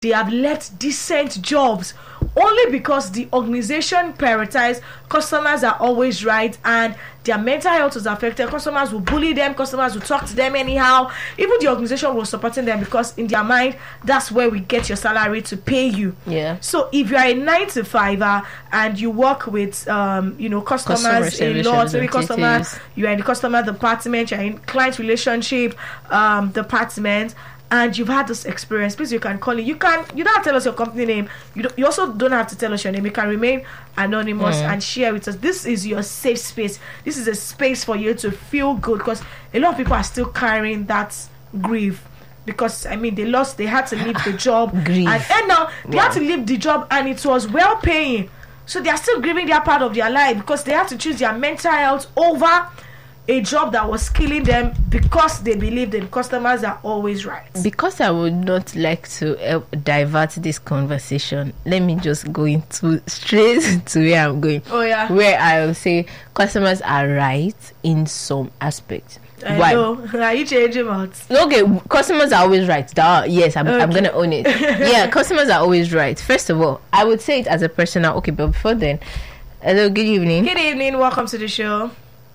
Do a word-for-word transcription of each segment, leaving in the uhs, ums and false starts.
they have left decent jobs only because the organization prioritized customers are always right and their mental health was affected. Customers will bully them, customers will talk to them anyhow. Even the organization was supporting them because in their mind, that's where we get your salary to pay you. Yeah. So if you are a nine to fiver and you work with um, you know, customers a lot, maybe customers, you are in the customer department, you're in client relationship um department, and you've had this experience, please, you can call it. You can, you don't have to tell us your company name. You don't, you also don't have to tell us your name. You can remain anonymous mm. and share with us. This is your safe space. This is a space for you to feel good, because a lot of people are still carrying that grief. Because I mean, they lost, they had to leave the job, grief. And, and now they wow. had to leave the job, and it was well paying. So they are still grieving their part of their life because they have to choose their mental health over a job that was killing them because they believe that customers are always right. Because I would not like to uh, divert this conversation, let me just go into straight to where I'm going. Oh yeah. Where I will say customers are right in some aspects. I Why? know. Are you changing out? Okay, customers are always right. Duh, yes, I'm, okay. I'm gonna own it. Yeah, customers are always right. First of all, I would say it as a personal. Okay, but before then, hello, good evening. Good evening. Welcome to the show.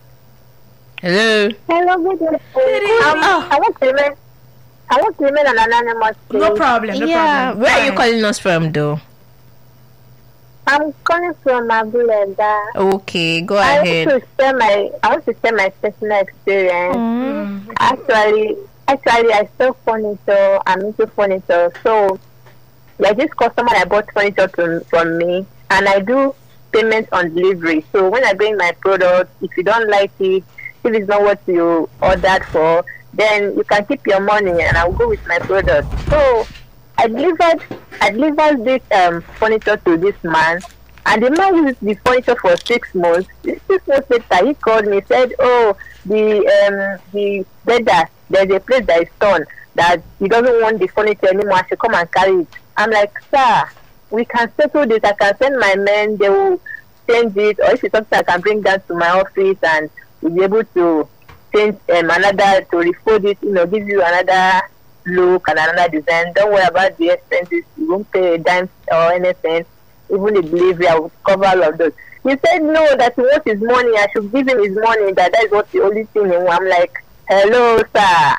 Hello. Hello, good evening. Good evening. Um, I want to remain. I want to remain an anonymous. Please. No problem. No yeah. problem. Where Fine. are you calling us from, though? I'm calling from Abuja. Okay, go I ahead. want to share my. I want to share my personal experience. Mm. Actually, actually, I sell furniture. I'm into furniture. So, like this customer that bought furniture to, from me, and I do payments on delivery. So when I bring my product, if you don't like it, if it's not what you ordered for, then you can keep your money and I'll go with my product. So I delivered I delivered this um, furniture to this man, and the man used the furniture for six months. Six months later, he called me, said, "Oh, the um the leather, there's a place that is torn, that he doesn't want the furniture anymore. I should come and carry it." I'm like, "Sir, we can settle this. I can send my men, they will change it, or if it's something I can bring down to my office and we'll be able to change um, another, to refold it, you know, give you another look and another design. Don't worry about the expenses. You won't pay a dime or anything. Even the delivery, I will cover all of those." He said no, that he wants his money. I should give him his money. That that is what the only thing he wants. I'm like, "Hello, sir."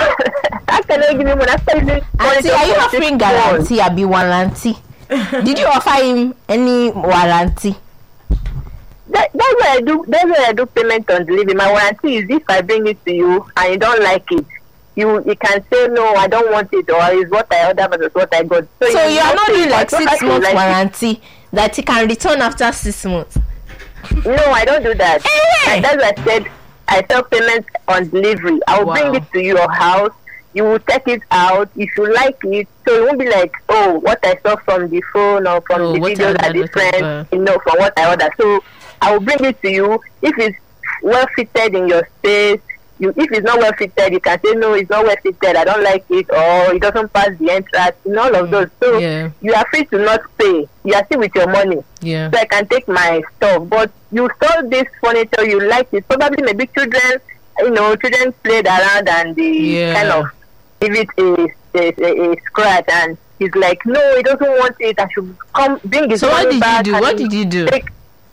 How can I give him money after using Auntie, are you offering guarantee or be warranty? Did you offer him any warranty? That, that's what I do. That's what I do payment on delivery. My warranty is if I bring it to you and you don't like it, you you can say no, I don't want it, or it's what I ordered versus what I got. So, so you are not doing like so six months like warranty it. That you can return after six months. No, I don't do that. Hey. And that's what I said. I sell payment on delivery. I will wow. bring it to your house. You will take it out if you like it. So it won't be like, oh, what I saw from the phone or from oh, the videos are different, you know, from what I ordered. So I will bring it to you. If it's well fitted in your space, you, if it's not well fitted, you can say no, it's not well fitted, I don't like it, or it doesn't pass the entrance, in all of those. So yeah. you are free to not pay. You are still with your money. Yeah. So I can take my stuff. But you saw this furniture, you like it. Probably maybe children, you know, children played around and they yeah. kind of give it a, a, a, a scratch, and he's like, no, he doesn't want it. I should come bring his so money back. So what did you do? What did you do? Take,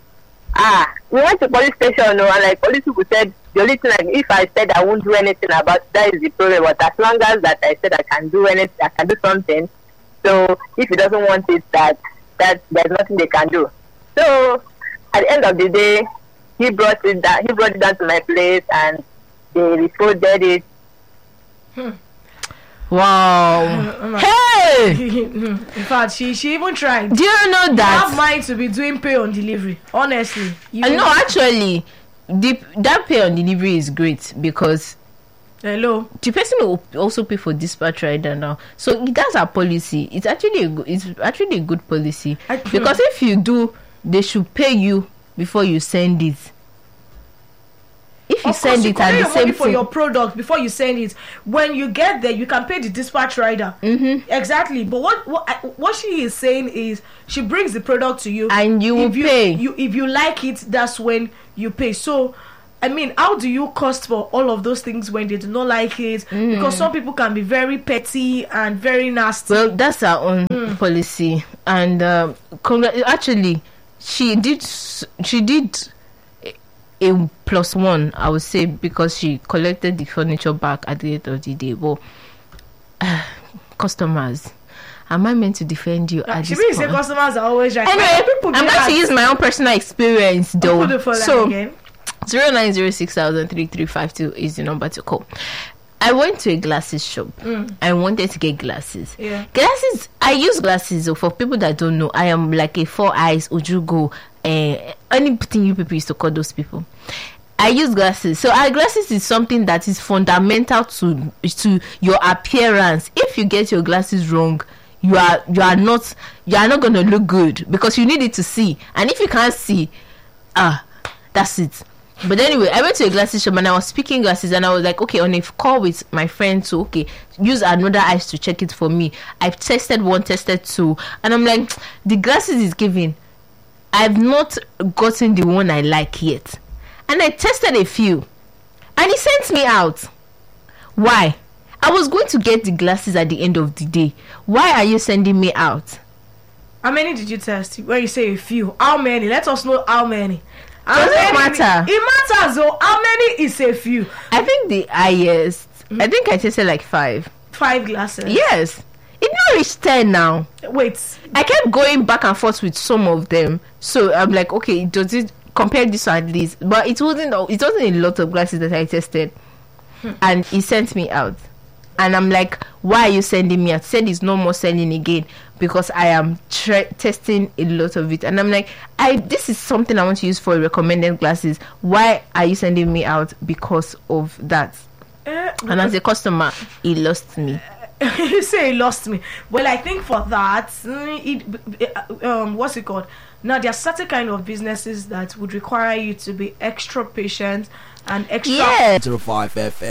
ah, we went to police station, no, and like police people said, the only thing, like, if I said I won't do anything about it, that is the problem. But as long as that I said I can do anything, I can do something. So if he doesn't want it, that that there's nothing they can do. So at the end of the day, he brought it down. He brought it down to my place, and they refolded it. Hmm. Wow. Uh, hey! In fact, she she even tried. Do you know that? You have mind to be doing pay on delivery. Honestly. You uh, no, actually, the, that pay on delivery is great because hello, the person will also pay for dispatch rider now. So that's our policy. It's actually a, it's actually a good policy I, because if you do, they should pay you before you send it. If you of send course, you it and the your same money for thing, your product before you send it. When you get there, you can pay the dispatch rider. Mm-hmm. Exactly. But what what what she is saying is she brings the product to you and you will if you, pay. You if you like it, that's when you pay. So I mean, how do you cost for all of those things when they do not like it? Mm. Because some people can be very petty and very nasty. Well, that's our own mm. policy. And um, congr- actually, she did. She did a plus one, I would say, because she collected the furniture back at the end of the day. Well, uh, customers. Am I meant to defend you? She means say customers are always right. Anyway, I'm going to use my own personal experience, though. So, zero nine zero six thousand three three five two is the number to call. I went to a glasses shop. Mm. I wanted to get glasses. Yeah. Glasses. I use glasses. So for people that don't know, I am like a four eyes Ujugo. Uh, anything you people used to call those people. I use glasses. So our glasses is something that is fundamental to to your appearance. If you get your glasses wrong, you are you are not you are not gonna look good because you need it to see. And if you can't see, ah, that's it. But anyway, I went to a glasses shop and I was picking glasses and I was like, okay, on a call with my friend, so okay, use another eyes to check it for me. I've tested one, tested two, and I'm like, the glasses is giving. I've not gotten the one I like yet. And I tested a few. And he sent me out. Why? I was going to get the glasses at the end of the day. Why are you sending me out? How many did you test? When you say a few, how many? Let us know how many. How Does it matter? It matters though. How many is a few? I think the highest. Mm-hmm. I think I tested like five. Five glasses? Yes. It not reached ten now. Wait. I kept going back and forth with some of them. So I'm like, okay, does it compare this to at least? But it wasn't. It wasn't a lot of glasses that I tested, hmm. and he sent me out. And I'm like, why are you sending me out? He said he's no more selling again because I am tre- testing a lot of it. And I'm like, I this is something I want to use for recommended glasses. Why are you sending me out because of that? Uh, and as a customer, he lost me. You say he lost me. Well, I think for that, it, um, what's it called? Now, there are certain kind of businesses that would require you to be extra patient and extra. Yeah. zero five F M